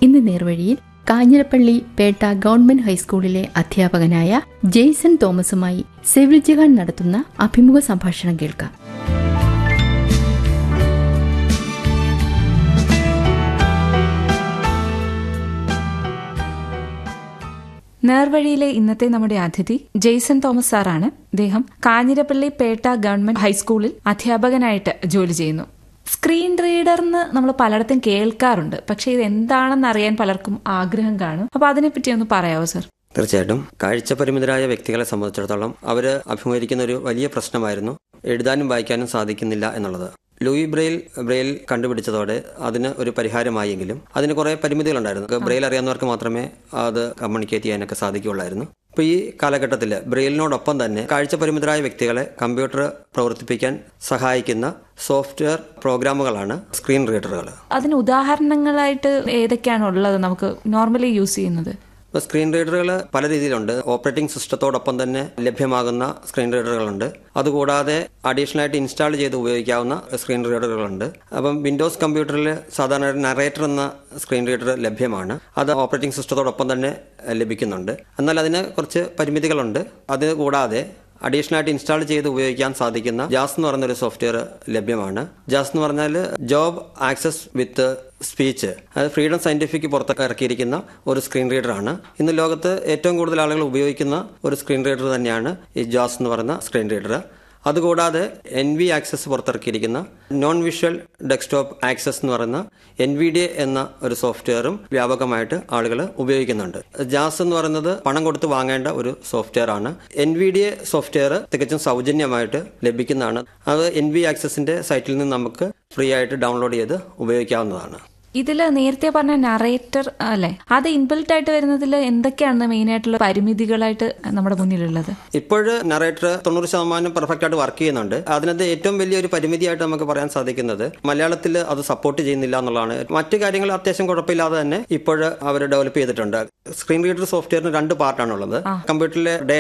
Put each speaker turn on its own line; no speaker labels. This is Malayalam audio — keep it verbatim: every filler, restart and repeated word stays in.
ഇന്ന് നേർവഴിയിൽ കാഞ്ഞിരപ്പള്ളി പേട്ട ഗവൺമെന്റ് ഹൈസ്കൂളിലെ അധ്യാപകനായ ജെയ്സൺ തോമസുമായി സെവിൽ ജഹാൻ നടത്തുന്ന അഭിമുഖ സംഭാഷണം കേൾക്കാം.
നേർവഴിയിലെ ഇന്നത്തെ നമ്മുടെ അതിഥി ജെയ്സൺ തോമസ് സാറാണ്. അദ്ദേഹം കാഞ്ഞിരപ്പള്ളി പേട്ട ഗവൺമെന്റ് ഹൈസ്കൂളിൽ അധ്യാപകനായിട്ട് ജോലി ചെയ്യുന്നു. സ്ക്രീൻ റീഡർ എന്ന് നമ്മൾ പലയിടത്തും കേൾക്കാറുണ്ട്, പക്ഷെ ഇത് എന്താണെന്ന് അറിയാൻ പലർക്കും ആഗ്രഹം കാണും. അപ്പൊ അതിനെപ്പറ്റി ഒന്ന് പറയാവോ സർ?
തീർച്ചയായിട്ടും. കാഴ്ച പരിമിതരായ വ്യക്തികളെ സംബന്ധിച്ചിടത്തോളം അവർ അഭിമുഖീകരിക്കുന്ന ഒരു വലിയ പ്രശ്നമായിരുന്നു എഴുതാനും വായിക്കാനും സാധിക്കുന്നില്ല എന്നുള്ളത്. ലൂയി ബ്രെയിൽ ബ്രെയിൽ കണ്ടുപിടിച്ചതോടെ അതിന് ഒരു പരിഹാരമായെങ്കിലും അതിന് കുറേ പരിമിതികളുണ്ടായിരുന്നു. ബ്രെയിൽ അറിയാവുന്നവർക്ക് മാത്രമേ അത് കമ്മ്യൂണിക്കേറ്റ് ചെയ്യാനൊക്കെ സാധിക്കുകയുള്ളായിരുന്നു. ഇപ്പോൾ ഈ കാലഘട്ടത്തിൽ ബ്രെയിലിനോടൊപ്പം തന്നെ കാഴ്ച പരിമിതരായ വ്യക്തികളെ കമ്പ്യൂട്ടർ പ്രവർത്തിപ്പിക്കാൻ സഹായിക്കുന്ന സോഫ്റ്റ്വെയർ പ്രോഗ്രാമുകളാണ് സ്ക്രീൻ റീഡറുകൾ.
അതിന് ഉദാഹരണങ്ങളായിട്ട് ഏതൊക്കെയാണ് ഉള്ളത് നമുക്ക് നോർമലി യൂസ് ചെയ്യുന്നത്?
ഇപ്പോൾ സ്ക്രീൻ റീഡറുകൾ പല രീതിയിലുണ്ട്. ഓപ്പറേറ്റിംഗ് സിസ്റ്റത്തോടൊപ്പം തന്നെ ലഭ്യമാകുന്ന സ്ക്രീൻ റീഡറുകളുണ്ട്. അതുകൂടാതെ അഡീഷണൽ ആയിട്ട് ഇൻസ്റ്റാൾ ചെയ്ത് ഉപയോഗിക്കാവുന്ന സ്ക്രീൻ റീഡറുകളുണ്ട്. അപ്പം വിൻഡോസ് കമ്പ്യൂട്ടറിൽ സാധാരണ നറേറ്റർ എന്ന സ്ക്രീൻ റീഡർ ലഭ്യമാണ്. അത് ഓപ്പറേറ്റിംഗ് സിസ്റ്റത്തോടൊപ്പം തന്നെ ലഭിക്കുന്നുണ്ട്. എന്നാൽ അതിന് കുറച്ച് പരിമിതികളുണ്ട്. അത് കൂടാതെ അഡീഷണൽ ആയിട്ട് ഇൻസ്റ്റാൾ ചെയ്ത് ഉപയോഗിക്കാൻ സാധിക്കുന്ന ജാസ് എന്ന് പറയുന്നൊരു സോഫ്റ്റ്വെയർ ലഭ്യമാണ്. ജാസ് എന്ന് പറഞ്ഞാൽ ജോബ് ആക്സസ് വിത്ത് സ്പീച്ച്, അത് ഫ്രീഡം സയന്റിഫിക് പുറത്തൊക്കെ ഇറക്കിയിരിക്കുന്ന ഒരു സ്ക്രീൻ റീഡറാണ്. ഇന്ന് ലോകത്ത് ഏറ്റവും കൂടുതൽ ആളുകൾ ഉപയോഗിക്കുന്ന ഒരു സ്ക്രീൻ റീഡർ തന്നെയാണ് ഈ ജാസ് എന്ന് പറയുന്ന സ്ക്രീൻ റീഡർ. അതുകൂടാതെ N V access പുറത്തിറക്കിയിരിക്കുന്ന non visual desktop access എന്ന് പറയുന്ന എൻ വി ഡി എ എന്ന ഒരു സോഫ്റ്റ്വെയറും വ്യാപകമായിട്ട് ആളുകൾ ഉപയോഗിക്കുന്നുണ്ട്. ജാസ് എന്ന് പറയുന്നത് പണം കൊടുത്ത് വാങ്ങേണ്ട ഒരു സോഫ്റ്റ്വെയർ ആണ്. N V D A software തികച്ചും സൗജന്യമായിട്ട് ലഭിക്കുന്നതാണ്. അത് എൻ വി ആക്സസിന്റെ സൈറ്റിൽ നിന്ന് നമുക്ക് ഫ്രീ ആയിട്ട് ഡൗൺലോഡ് ചെയ്ത് ഉപയോഗിക്കാവുന്നതാണ്.
ഇതില് നേരത്തെ പറഞ്ഞ നറേറ്റർ അല്ലെ, അത് ഇൻബിൽറ്റ് ആയിട്ട് വരുന്നതിൽ എന്തൊക്കെയാണ് മെയിൻ ആയിട്ടുള്ള പരിമിതികളായിട്ട് നമ്മുടെ മുന്നിലുള്ളത്?
ഇപ്പോഴ് നറേറ്റർ തൊണ്ണൂറ് ശതമാനം പെർഫെക്റ്റ് ആയിട്ട് വർക്ക് ചെയ്യുന്നുണ്ട്. അതിനകത്ത് ഏറ്റവും വലിയൊരു പരിമിതിയായിട്ട് നമുക്ക് പറയാൻ സാധിക്കുന്നത് മലയാളത്തിൽ അത് സപ്പോർട്ട് ചെയ്യുന്നില്ല എന്നുള്ളതാണ്. മറ്റു കാര്യങ്ങൾ അത്യാവശ്യം കുഴപ്പമില്ലാതെ തന്നെ ഇപ്പോഴ് അവർ ഡെവലപ്പ് ചെയ്തിട്ടുണ്ട്. സ്ക്രീൻ റീഡർ സോഫ്റ്റ്വെയറിന് രണ്ട് പാർട്ടാണുള്ളത്. കമ്പ്യൂട്ടറിലെ ഡേറ്റ